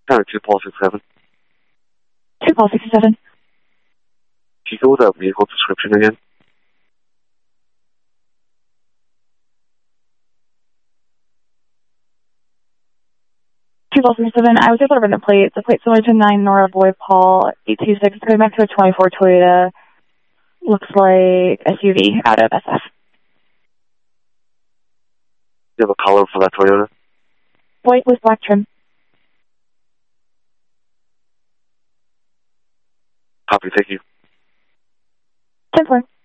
2 Paul 67. 2 Paul 67. Can you go with that vehicle description again? I was able to run the plate. The plate's similar to 9 Nora Boy Paul 826. Going back to a 24 Toyota. Looks like SUV out of SF. Do you have a color for that Toyota? White with black trim. Copy, thank you. 10-4.